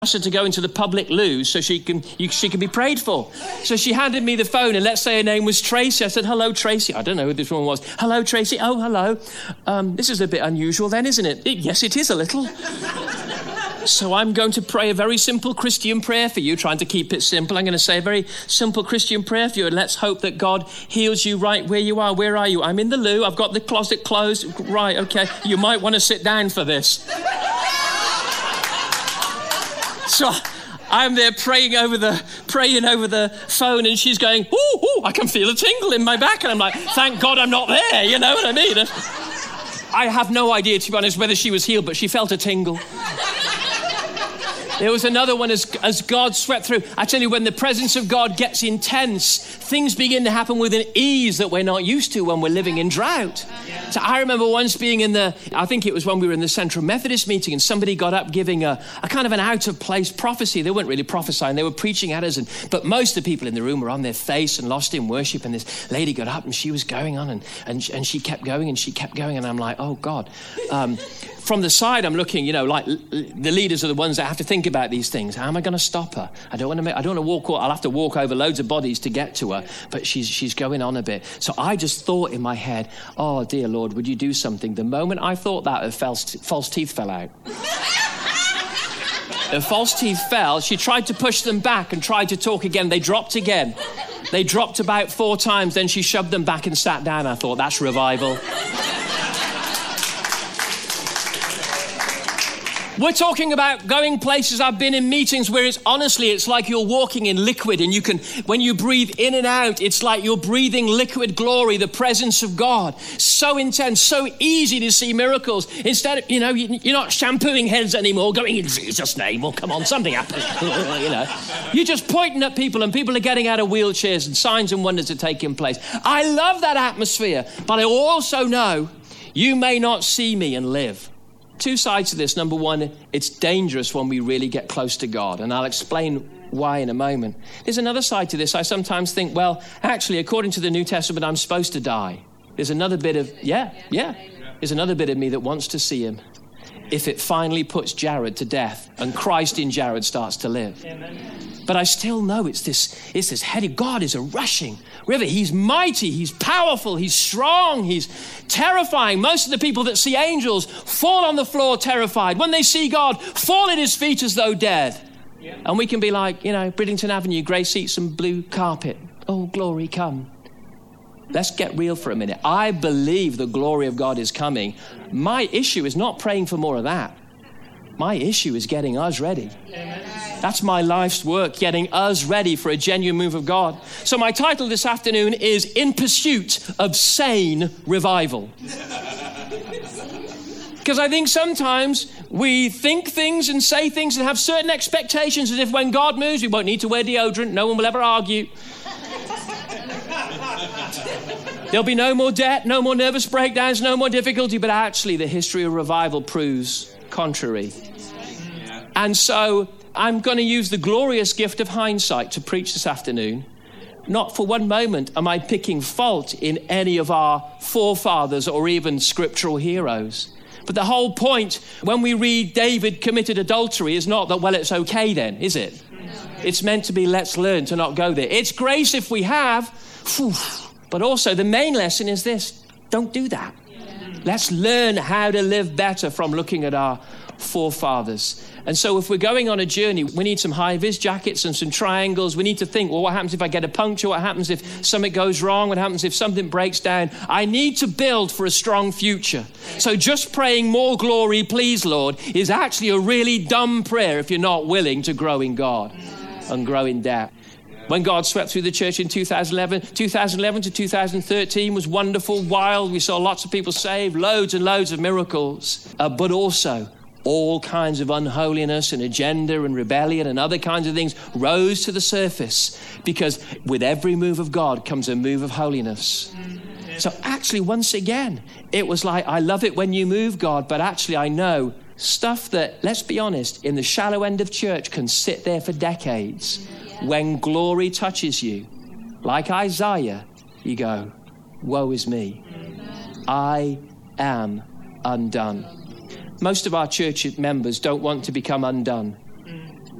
asked her to go into the public loo so she can be prayed for. So she handed me the phone, and let's say her name was Tracy. I said, hello, Tracy. I don't know who this woman was. Hello, Tracy. Oh, hello. This is a bit unusual then, isn't it? Yes, it is a little. So I'm going to pray a very simple Christian prayer for you, trying to keep it simple. I'm going to say a very simple Christian prayer for you, and let's hope that God heals you right where you are. Where are you? I'm in the loo. I've got the closet closed. Right, okay. You might want to sit down for this. So I'm there praying over the phone, and she's going, ooh, I can feel a tingle in my back. And I'm like, thank God I'm not there, you know what I mean? I have no idea, to be honest, whether she was healed, but she felt a tingle. There was another one as God swept through. I tell you, when the presence of God gets intense, things begin to happen with an ease that we're not used to when we're living in drought. So I remember once being I think it was when we were in the Central Methodist meeting, and somebody got up giving a kind of an out-of-place prophecy. They weren't really prophesying, they were preaching at us. But most of the people in the room were on their face and lost in worship. And this lady got up and she was going on and she kept going and she kept going. And I'm like, oh God. From the side, I'm looking, like the leaders are the ones that have to think about these things. How am I going to stop her? I don't want to walk. I'll have to walk over loads of bodies to get to her. But she's going on a bit. So I just thought in my head, oh dear Lord, would you do something? The moment I thought that, her false teeth fell out. Her false teeth fell. She tried to push them back and tried to talk again. They dropped again. They dropped about 4 times. Then she shoved them back and sat down. I thought, that's revival. We're talking about going places. I've been in meetings where it's like you're walking in liquid, and when you breathe in and out, it's like you're breathing liquid glory, the presence of God. So intense, so easy to see miracles. Instead of, you're not shampooing heads anymore, going in Jesus' name, well, come on, something happened. You're just pointing at people, and people are getting out of wheelchairs, and signs and wonders are taking place. I love that atmosphere, but I also know you may not see me and live. 2 sides to this. Number one, it's dangerous when we really get close to God. And I'll explain why in a moment. There's another side to this. I sometimes think, well, actually, according to the New Testament, I'm supposed to die. There's another bit of, There's another bit of me that wants to see him. If it finally puts Jared to death and Christ in Jared starts to live. Amen. But I still know it's this heady. God is a rushing river. He's mighty, he's powerful, he's strong, he's terrifying. Most of the people that see angels fall on the floor terrified. When they see God, fall at his feet as though dead. Yeah. And we can be like, Bridlington Avenue, grey seats and blue carpet. Oh, glory, come. Let's get real for a minute. I believe the glory of God is coming. My issue is not praying for more of that. My issue is getting us ready. Amen. That's my life's work, getting us ready for a genuine move of God. So my title this afternoon is In Pursuit of Sane Revival. Because I think sometimes we think things and say things and have certain expectations as if when God moves, we won't need to wear deodorant. No one will ever argue. There'll be no more debt, no more nervous breakdowns, no more difficulty. But actually, the history of revival proves contrary. And so I'm going to use the glorious gift of hindsight to preach this afternoon. Not for one moment am I picking fault in any of our forefathers or even scriptural heroes. But the whole point when we read David committed adultery is not that, well, it's okay then, is it? It's meant to be, let's learn to not go there. It's grace if we have, but also the main lesson is this: don't do that. Let's learn how to live better from looking at our forefathers. And so if we're going on a journey, we need some high-vis jackets and some triangles. We need to think, well, what happens if I get a puncture? What happens if something goes wrong? What happens if something breaks down? I need to build for a strong future. So just praying more glory, please, Lord, is actually a really dumb prayer if you're not willing to grow in God and grow in depth. When God swept through the church in 2011 to 2013 was wonderful, wild. We saw lots of people saved, loads and loads of miracles, but also all kinds of unholiness and agenda and rebellion and other kinds of things rose to the surface, because with every move of God comes a move of holiness. So actually, once again, it was like, I love it when you move, God, but actually I know stuff that, let's be honest, in the shallow end of church can sit there for decades. When glory touches you, like Isaiah, you go, woe is me. I am undone. Most of our church members don't want to become undone.